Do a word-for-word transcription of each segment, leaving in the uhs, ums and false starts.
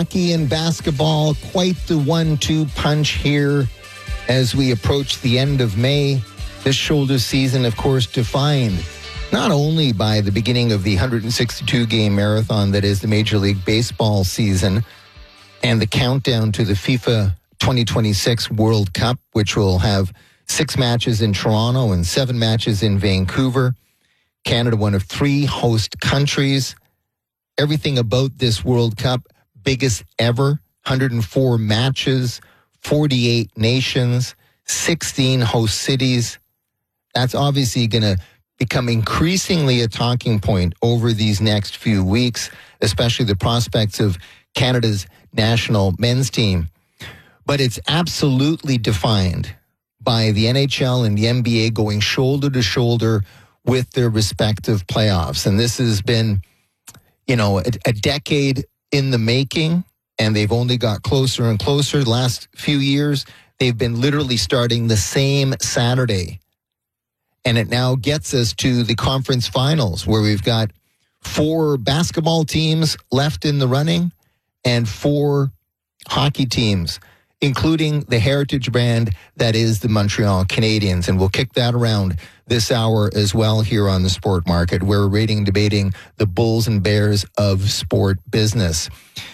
hockey and basketball, quite the one two punch here as we approach the end of May. This shoulder season, of course, defined not only by the beginning of the one hundred sixty-two game marathon that is the Major League Baseball season and the countdown to the FIFA twenty twenty-six World Cup, which will have six matches in Toronto and seven matches in Vancouver. Canada, one of three host countries. Everything about this World Cup, biggest ever, one hundred four matches, forty-eight nations, sixteen host cities. That's obviously going to become increasingly a talking point over these next few weeks, especially the prospects of Canada's national men's team. But it's absolutely defined by the N H L and the N B A going shoulder to shoulder with their respective playoffs. And this has been, you know, a, a decade in the making, and they've only got closer and closer. The last few years, they've been literally starting the same Saturday. And it now gets us to the conference finals, where we've got four basketball teams left in the running and four hockey teams, including the heritage brand that is the Montreal Canadiens. And we'll kick that around this hour as well here on the Sport Market. We're rating, debating the bulls and bears of sport business.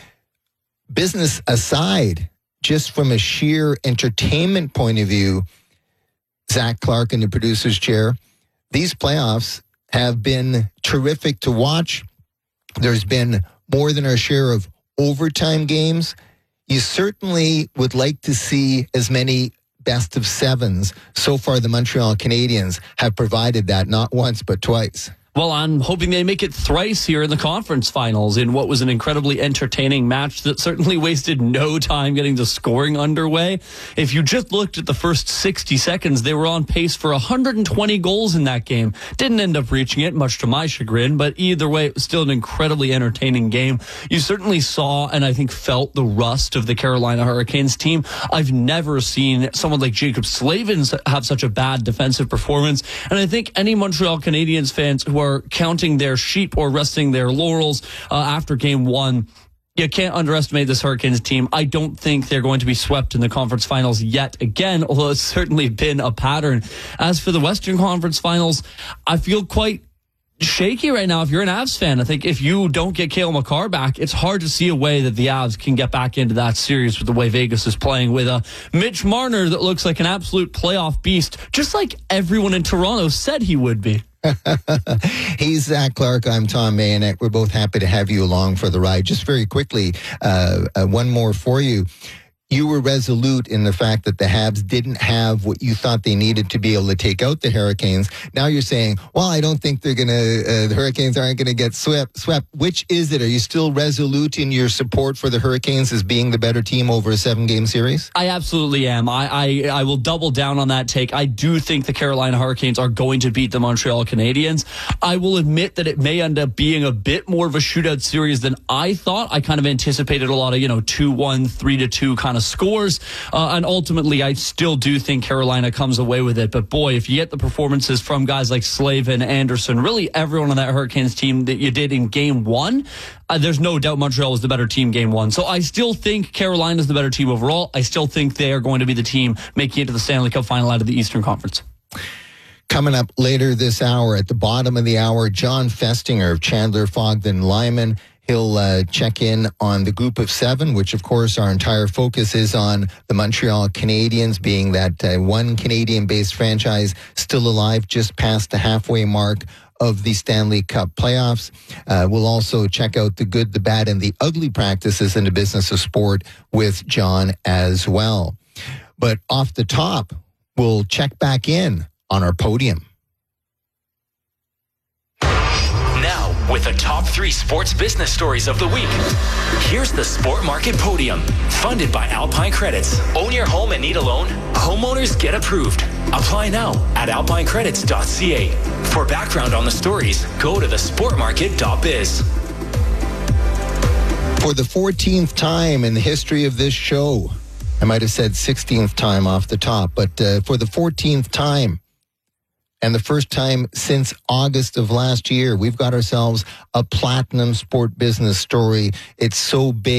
Business aside, just from a sheer entertainment point of view, Zach Clark in the producer's chair, these playoffs have been terrific to watch. There's been more than our share of overtime games. You certainly would like to see as many best of sevens. So far, the Montreal Canadiens have provided that not once, but twice. Well, I'm hoping they make it thrice here in the conference finals in what was an incredibly entertaining match that certainly wasted no time getting the scoring underway. If you just looked at the first sixty seconds, they were on pace for one hundred twenty goals in that game. Didn't end up reaching it, much to my chagrin, but either way, it was still an incredibly entertaining game. You certainly saw and I think felt the rust of the Carolina Hurricanes team. I've never seen someone like Jacob Slavin have such a bad defensive performance, and I think any Montreal Canadiens fans who are counting their sheep or resting their laurels uh, after game one, you can't underestimate this Hurricanes team. I don't think they're going to be swept in the conference finals yet again, although it's certainly been a pattern. As for the Western Conference Finals, I feel quite shaky right now. If you're an Avs fan, I think if you don't get Cale Makar back, it's hard to see a way that the Avs can get back into that series with the way Vegas is playing with a Mitch Marner that looks like an absolute playoff beast, just like everyone in Toronto said he would be. He's Zach Clark. I'm Tom Mayonek. We're both happy to have you along for the ride. Just very quickly, uh, uh, one more for you. You were resolute in the fact that the Habs didn't have what you thought they needed to be able to take out the Hurricanes. Now you're saying, well, I don't think they're going to, uh, the Hurricanes aren't going to get swept. Swept. Which is it? Are you still resolute in your support for the Hurricanes as being the better team over a seven-game series? I absolutely am. I, I, I will double down on that take. I do think the Carolina Hurricanes are going to beat the Montreal Canadiens. I will admit that it may end up being a bit more of a shootout series than I thought. I kind of anticipated a lot of, you know, two one, three to two kind of scores, uh, and ultimately I still do think Carolina comes away with it. But boy, if you get the performances from guys like Slavin, Anderson, really everyone on that Hurricanes team that you did in game one, uh, there's no doubt Montreal was the better team game one. So I still think Carolina is the better team overall. I still think they are going to be the team making it to the Stanley Cup final out of the Eastern Conference. Coming up later this hour, at the bottom of the hour, John Festinger of Chandler, Fogden, Lyman. He'll uh, check in on the group of seven, which, of course, our entire focus is on the Montreal Canadiens, being that uh, one Canadian-based franchise still alive just past the halfway mark of the Stanley Cup playoffs. Uh, we'll also check out the good, the bad, and the ugly practices in the business of sport with John as well. But off the top, we'll check back in on our podium. With the top three sports business stories of the week, here's the Sport Market Podium, funded by Alpine Credits. Own your home and need a loan? Homeowners get approved. Apply now at alpine credits dot c a. For background on the stories, go to the sport market dot biz. For the fourteenth time in the history of this show, I might have said sixteenth time off the top, but uh, for the fourteenth time, and the first time since August of last year, we've got ourselves a platinum sport business story. It's so big.